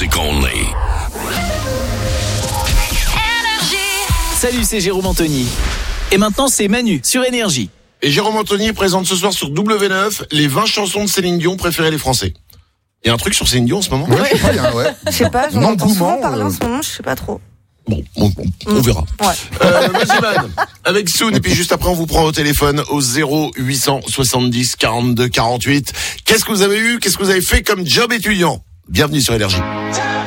music only. Salut, c'est Jérôme Anthony. Et maintenant, c'est Manu sur Énergie. Et Jérôme Anthony présente ce soir sur W9 les 20 chansons de Céline Dion préférées des Français. Il y a un truc sur Céline Dion en ce moment ? Ouais, je sais pas, il y a, ouais. Je sais pas, j'en entends souvent engouement, parler en ce moment, je sais pas trop. Bon, on verra. Ouais. Maziman, avec Soon, et puis juste après on vous prend au téléphone au 0870 42 48. Qu'est-ce que vous avez eu ? Qu'est-ce que vous avez fait comme job étudiant ? Bienvenue sur Énergie.